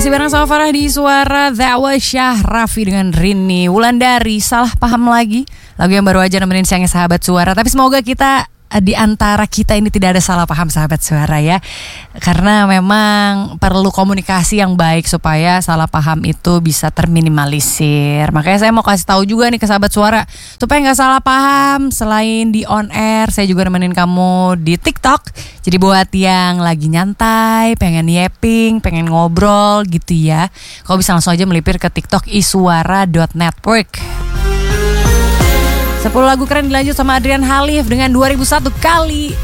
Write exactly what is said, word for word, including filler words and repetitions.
Masih bareng sama Farah di Suara. That was Syah Raffi dengan Rini Wulandari. Salah paham lagi. Lagu yang baru aja nemenin siangnya sahabat Suara. Tapi semoga kita, di antara kita ini tidak ada salah paham sahabat Suara ya. Karena memang perlu komunikasi yang baik supaya salah paham itu bisa terminimalisir. Makanya saya mau kasih tahu juga nih ke sahabat Suara, supaya gak salah paham. Selain di on air, saya juga nemenin kamu di TikTok. Jadi buat yang lagi nyantai, pengen yapping, pengen ngobrol gitu ya, kau bisa langsung aja melipir ke TikTok isuara dot network. sepuluh lagu keren dilanjut sama Adrian Halif dengan dua ribu satu kali.